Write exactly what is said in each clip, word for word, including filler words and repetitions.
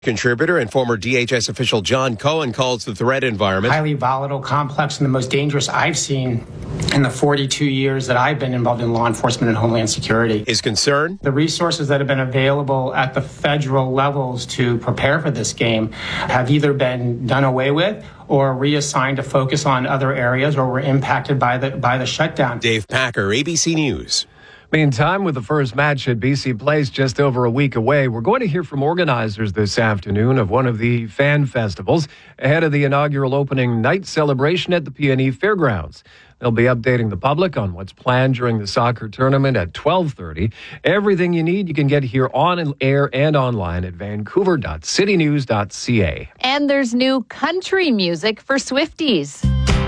Contributor and former D H S official John Cohen calls the threat environment highly volatile, complex, and the most dangerous I've seen in the forty-two years that I've been involved in law enforcement and homeland security. His concern? The resources that have been available at the federal levels to prepare for this game have either been done away with or reassigned to focus on other areas or were impacted by the by the shutdown. Dave Packer, A B C News. Meantime, with the first match at B C Place just over a week away, we're going to hear from organizers this afternoon of one of the fan festivals ahead of the inaugural opening night celebration at the P and E Fairgrounds. They'll be updating the public on what's planned during the soccer tournament at twelve thirty. Everything you need you can get here on air and online at vancouver dot city news dot c a. And there's new country music for Swifties.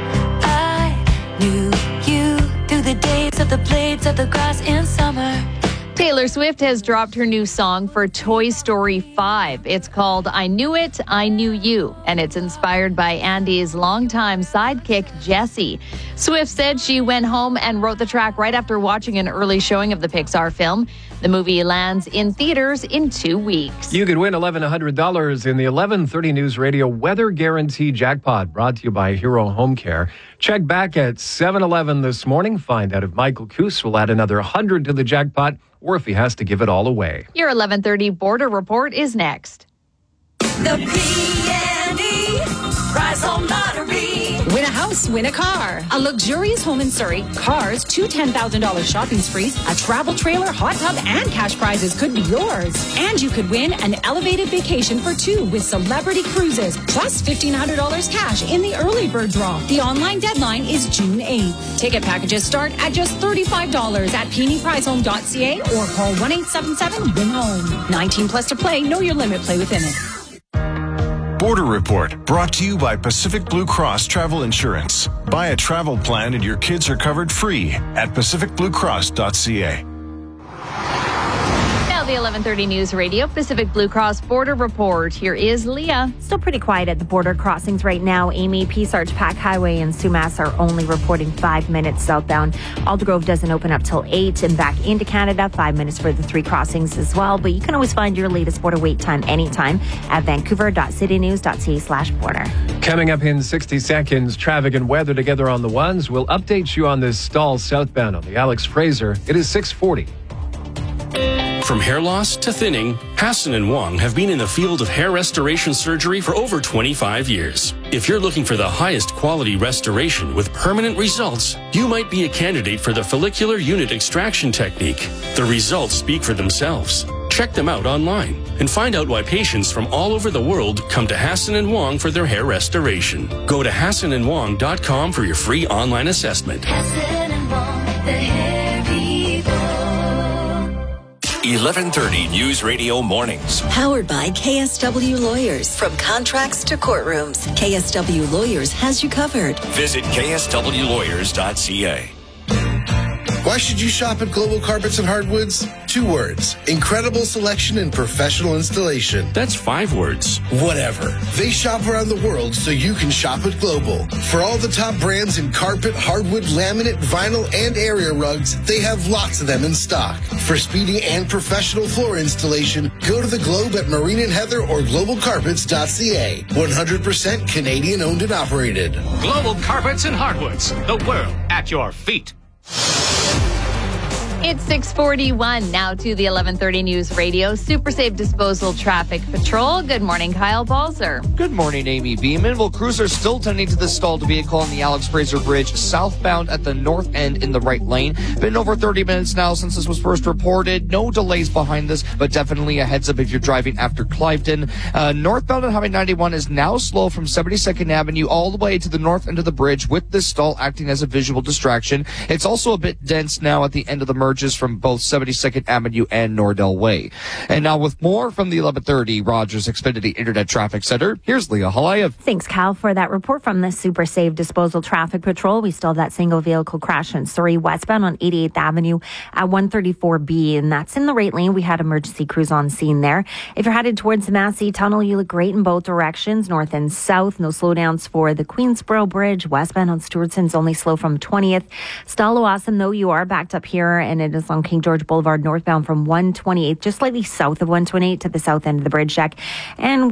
I knew you through the days of the blades of the grass in summer. Taylor Swift has dropped her new song for Toy Story five. It's called I Knew It, I Knew You, and it's inspired by Andy's longtime sidekick, Jessie. Swift said she went home and wrote the track right after watching an early showing of the Pixar film. The movie lands in theaters in two weeks. You could win eleven hundred dollars in the eleven thirty News Radio Weather Guarantee Jackpot, brought to you by Hero Home Care. Check back at seven eleven this morning. Find out if Michael Coos will add another one hundred to the jackpot or if he has to give it all away. Your eleven thirty Border Report is next. The P and E Prize Home Lottery. Win a house, win a car. A luxurious home in Surrey, cars, two ten thousand dollars shopping sprees, a travel trailer, hot tub, and cash prizes could be yours. And you could win an elevated vacation for two with Celebrity Cruises, plus fifteen hundred dollars cash in the early bird draw. The online deadline is June eighth. Ticket packages start at just thirty-five dollars at p n e prize home dot c a or call one eight seven seven win home. nineteen plus to play. Know your limit. Play within it. Border Report, brought to you by Pacific Blue Cross Travel Insurance. Buy a travel plan and your kids are covered free at pacific blue cross dot c a. Now the eleven thirty News Radio Pacific Blue Cross Border Report. Here is Leah. Still pretty quiet at the border crossings right now. Amy, Peace Arch, Pack Highway, and Sumas are only reporting five minutes southbound. Aldergrove doesn't open up till eight, and back into Canada, five minutes for the three crossings as well. But you can always find your latest border wait time anytime at vancouver dot city news dot c a slash border. Coming up in sixty seconds, traffic and weather together on the ones. We'll update you on this stall southbound on the Alex Fraser. It is six forty. From hair loss to thinning, Hassan and Wong have been in the field of hair restoration surgery for over twenty-five years. If you're looking for the highest quality restoration with permanent results, you might be a candidate for the follicular unit extraction technique. The results speak for themselves. Check them out online and find out why patients from all over the world come to Hassan and Wong for their hair restoration. Go to hassan and wong dot com for your free online assessment. Hassan and Wong, the hair people. eleven thirty News Radio Mornings. Powered by K S W Lawyers. From contracts to courtrooms, K S W Lawyers has you covered. Visit k s w lawyers dot c a. Why should you shop at Global Carpets and Hardwoods? Two words. Incredible selection and professional installation. That's five words. Whatever. They shop around the world so you can shop at Global. For all the top brands in carpet, hardwood, laminate, vinyl, and area rugs, they have lots of them in stock. For speedy and professional floor installation, go to the Globe at Marine and Heather or global carpets dot c a. one hundred percent Canadian owned and operated. Global Carpets and Hardwoods. The world at your feet. It's six forty-one. Now to the eleven thirty News Radio Super Safe Disposal Traffic Patrol. Good morning, Kyle Balzer. Good morning, Amy Beeman. Well, crews are still tending to the stalled vehicle on the Alex Fraser Bridge, southbound at the north end in the right lane. Been over thirty minutes now since this was first reported. No delays behind this, but definitely a heads up if you're driving after Cliveden. Uh, northbound on Highway ninety-one is now slow from seventy-second Avenue all the way to the north end of the bridge, with this stall acting as a visual distraction. It's also a bit dense now at the end of the merge from both seventy-second Avenue and Nordell Way. And now with more from the eleven thirty Rogers Xfinity Internet Traffic Center, here's Leah Halayev. Thanks, Cal, for that report from the Super Safe Disposal Traffic Patrol. We still have that single vehicle crash in Surrey westbound on eighty-eighth Avenue at one thirty-four B, and that's in the right lane. We had emergency crews on scene there. If you're headed towards the Massey Tunnel, you look great in both directions, north and south. No slowdowns for the Queensboro Bridge. Westbound on Stewartson's only slow from twentieth. Still awesome, though. You are backed up here and It is on King George Boulevard northbound from one twenty-eighth, just slightly south of one twenty-eight to the south end of the bridge deck. And